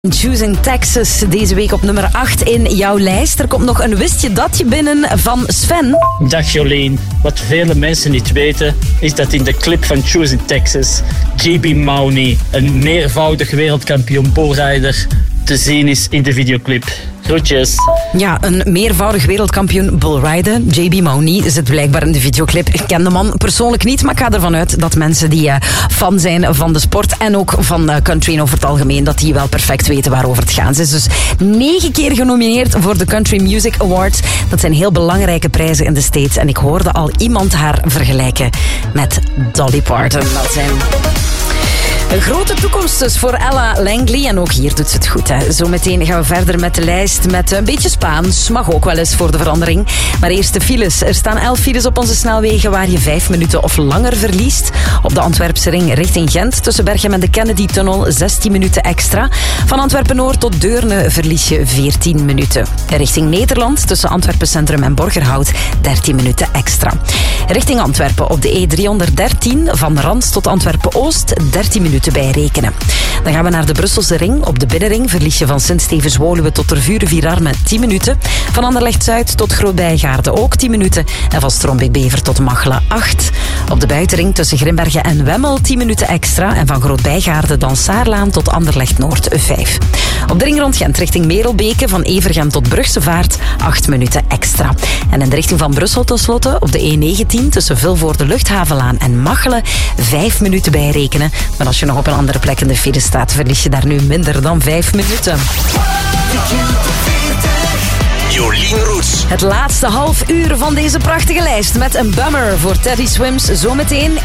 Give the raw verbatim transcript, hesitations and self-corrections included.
Choosing Texas, deze week op nummer acht in jouw lijst. Er komt nog een wistje datje binnen van Sven. Dag Jolien. Wat vele mensen niet weten, is dat in de clip van Choosing Texas J B Mauney, een meervoudig wereldkampioen bullrider, te zien is in de videoclip. Groetjes. Ja, een meervoudig wereldkampioen bullrider, J B Mauney, zit blijkbaar in de videoclip. Ik ken de man persoonlijk niet, maar ik ga ervan uit dat mensen die uh, fan zijn van de sport en ook van uh, country over het algemeen, dat die wel perfect weten waarover het gaat. Ze is dus negen keer genomineerd voor de Country Music Awards. Dat zijn heel belangrijke prijzen in de States. En ik hoorde al iemand haar vergelijken met Dolly Parton. Dat zijn... Een grote toekomst dus voor Ella Langley. En ook hier doet ze het goed. Hè. Zometeen gaan we verder met de lijst met een beetje Spaans. Mag ook wel eens voor de verandering. Maar eerst de files. Er staan elf files op onze snelwegen waar je vijf minuten of langer verliest. Op de Antwerpse ring richting Gent. Tussen Berchem en de Kennedy-tunnel zestien minuten extra. Van Antwerpen-Noord tot Deurne verlies je veertien minuten. Richting Nederland tussen Antwerpen Centrum en Borgerhout dertien minuten extra. Richting Antwerpen op de E driehonderddertien van Rans tot Antwerpen-Oost dertien minuten bij rekenen. Dan gaan we naar de Brusselse ring. Op de binnenring verlies je van Sint-Stevens-Woluwe tot Tervuren-Vierarme tien minuten. Van Anderlecht-Zuid tot Groot-Bijgaarde ook tien minuten. En van Strombeek-Bever tot Machelen acht. Op de buitenring tussen Grimbergen en Wemmel tien minuten extra. En van Groot-Bijgaarde dan Saarlaan tot Anderlecht-Noord vijf. Op de ring rond Gent richting Merelbeke van Evergem tot Brugse Vaart acht minuten extra. En in de richting van Brussel tenslotte op de E negentien tussen Vilvoorde Luchthavenlaan en Machelen vijf minuten bij rekenen. Maar als je nog op een andere plek in de file staat, verlies je daar nu minder dan vijf minuten. Jolien Roets. Het laatste half uur van deze prachtige lijst met een bummer voor Teddy Swims zometeen.